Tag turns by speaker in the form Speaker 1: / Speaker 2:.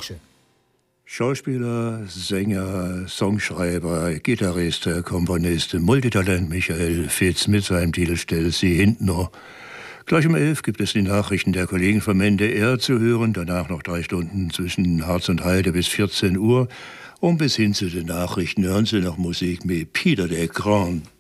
Speaker 1: Branche.
Speaker 2: Schauspieler, Sänger, Songschreiber, Gitarrist, Komponist, Multitalent Michael Fitz mit seinem Titel Stellt sie hinten noch. Gleich um 11 gibt es die Nachrichten der Kollegen vom NDR zu hören, danach noch 3 Stunden zwischen Harz und Heide bis 14 Uhr. Und bis hin zu den Nachrichten hören Sie noch Musik mit Peter de Grand.